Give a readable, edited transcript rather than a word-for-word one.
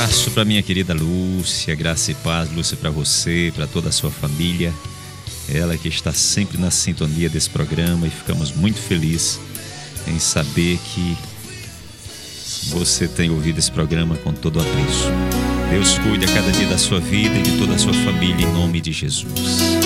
abraço para minha querida Lúcia, graça e paz, Lúcia, para você, para toda a sua família. Ela que está sempre na sintonia desse programa e ficamos muito felizes em saber que você tem ouvido esse programa com todo o apreço. Deus cuide a cada dia da sua vida e de toda a sua família, em nome de Jesus.